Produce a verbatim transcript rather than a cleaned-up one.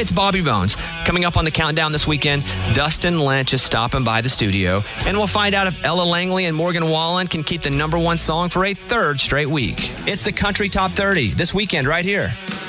it's Bobby Bones. Coming up on the countdown this weekend, Dustin Lynch is stopping by the studio, and we'll find out if Ella Langley and Morgan Wallen can keep the number one song for a third straight week. It's the Country Top thirty this weekend right here.